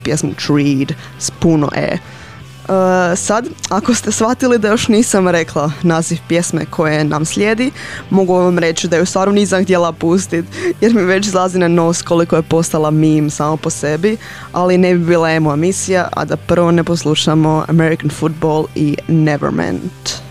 pjesmu Treed s puno E. Sad, ako ste shvatili da još nisam rekla naziv pjesme koje nam slijedi, mogu vam reći da ju stvarno nisam htjela pustiti jer mi već zlazi na nos koliko je postala meme samo po sebi, ali ne bi bila emo emisija, a da prvo ne poslušamo American Football i Nevermind.